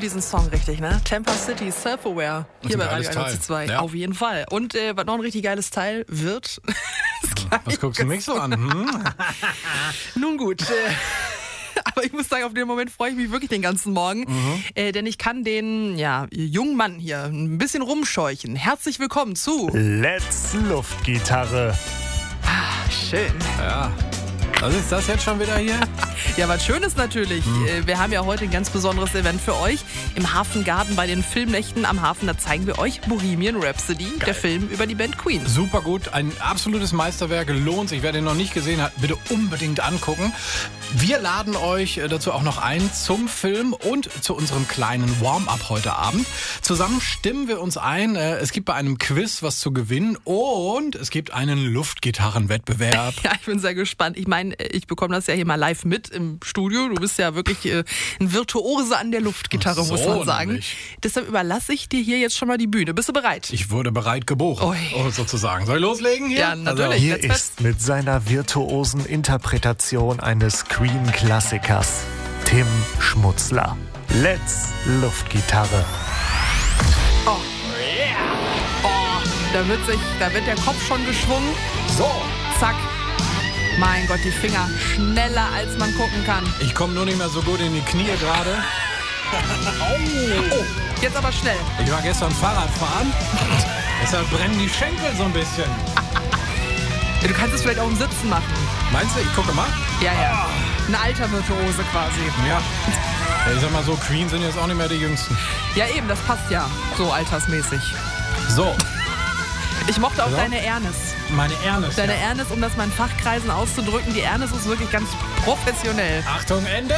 diesen Song richtig, ne? Tampa City, Self-Aware. Hier bei Radio 102. Ja. Auf jeden Fall. Und was noch ein richtig geiles Teil wird... Was guckst du mich so an? Nun gut, aber ich muss sagen, auf den Moment freue ich mich wirklich den ganzen Morgen, denn ich kann den jungen Mann hier ein bisschen rumscheuchen. Herzlich willkommen zu Let's Luftgitarre. Schön. Ja. Was ist das jetzt schon wieder hier? Ja, was Schönes natürlich. Wir haben ja heute ein ganz besonderes Event für euch. Im Hafengarten bei den Filmnächten am Hafen, da zeigen wir euch Bohemian Rhapsody, der Film über die Band Queen. Super gut, ein absolutes Meisterwerk, lohnt sich. Wer den noch nicht gesehen hat, bitte unbedingt angucken. Wir laden euch dazu auch noch ein zum Film und zu unserem kleinen Warm-up heute Abend. Zusammen stimmen wir uns ein. Es gibt bei einem Quiz was zu gewinnen und es gibt einen Luftgitarrenwettbewerb. Ja, ich bin sehr gespannt. Ich meine, ich bekomme das ja hier mal live mit im Studio. Du bist ja wirklich ein Virtuose an der Luftgitarre, so, muss man sagen. nämlich. Deshalb überlasse ich dir hier jetzt schon mal die Bühne. Bist du bereit? Ich wurde bereit geboren, sozusagen. Soll ich loslegen hier? Ja, natürlich. Hier ist mit seiner virtuosen Interpretation eines Queen-Klassikers Tim Schmutzler. Let's Luftgitarre. Oh, yeah. Oh, da wird der Kopf schon geschwungen. So. Zack. Mein Gott, die Finger schneller, als man gucken kann. Ich komme nur nicht mehr so gut in die Knie gerade. Oh, jetzt aber schnell. Ich war gestern Fahrradfahren. Deshalb brennen die Schenkel so ein bisschen. Du kannst es vielleicht auch im Sitzen machen. Meinst du? Ich gucke mal. Ja. Ein alter Virtuose quasi. Ja. Ich sag mal so, Queen sind jetzt auch nicht mehr die Jüngsten. Ja eben, das passt ja. So altersmäßig. So. Ich mochte auch deine Ernest. Meine Ernest. Deine Ernest, um das mal in Fachkreisen auszudrücken. Die Ernest ist wirklich ganz professionell. Achtung, Ende.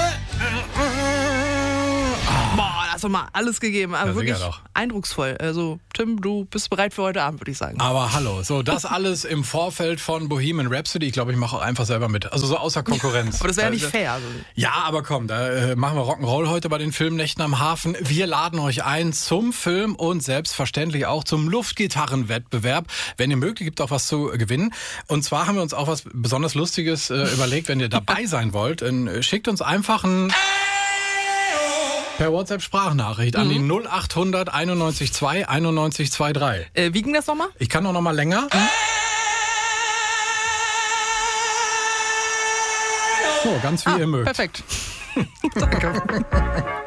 Boah, da hast du mal alles gegeben. Also wirklich eindrucksvoll. Also, Tim, du bist bereit für heute Abend, würde ich sagen. Aber hallo, so das alles im Vorfeld von Bohemian Rhapsody. Ich glaube, ich mache auch einfach selber mit. Also so außer Konkurrenz. Aber das wäre ja nicht fair. Also. Ja, aber komm, da machen wir Rock'n'Roll heute bei den Filmnächten am Hafen. Wir laden euch ein zum Film und selbstverständlich auch zum Luftgitarrenwettbewerb. Wenn ihr mögt, gibt es auch was zu gewinnen. Und zwar haben wir uns auch was besonders Lustiges überlegt. Wenn ihr dabei sein wollt, dann schickt uns einfach per WhatsApp-Sprachnachricht an die 0800 91 2 91 23. Wie ging das nochmal? Ich kann auch noch mal länger. So, ganz wie ihr mögt. Perfekt. Danke.